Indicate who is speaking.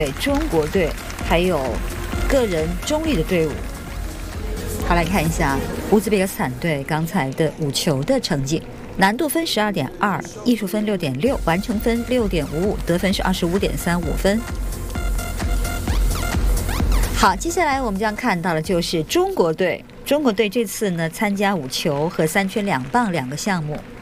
Speaker 1: 中国队，还有个人中立的队伍。好，来看一下乌兹别克斯坦队刚才的5球的成绩。难度分12.2，艺术分6.6，完成分6.55，得分是25.35分。好，接下来我们将看到的就是中国队。中国队这次呢参加5球和3圈2棒2个项目。